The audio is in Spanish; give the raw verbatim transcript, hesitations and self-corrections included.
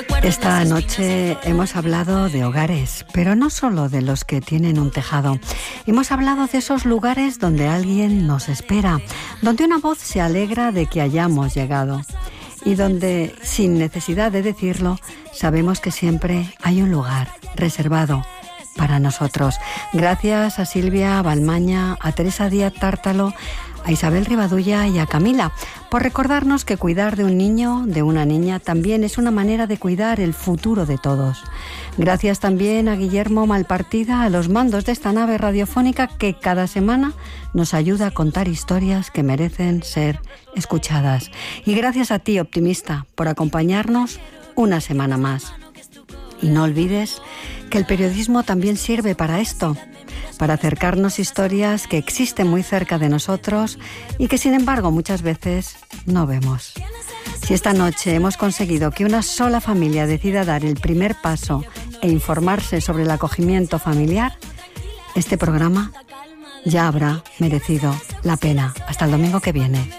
Esta noche hemos hablado de hogares, pero no solo de los que tienen un tejado. Hemos hablado de esos lugares donde alguien nos espera, donde una voz se alegra de que hayamos llegado y donde, sin necesidad de decirlo, sabemos que siempre hay un lugar reservado para nosotros. Gracias a Silvia Balmaña, a Teresa Díaz Tártalo, a Isabel Rivadulla y a Camila por recordarnos que cuidar de un niño, de una niña, también es una manera de cuidar el futuro de todos. Gracias también a Guillermo Malpartida, a los mandos de esta nave radiofónica que cada semana nos ayuda a contar historias que merecen ser escuchadas. Y gracias a ti, optimista, por acompañarnos una semana más. Y no olvides que el periodismo también sirve para esto, para acercarnos historias que existen muy cerca de nosotros y que sin embargo muchas veces no vemos. Si esta noche hemos conseguido que una sola familia decida dar el primer paso e informarse sobre el acogimiento familiar, este programa ya habrá merecido la pena. Hasta el domingo que viene.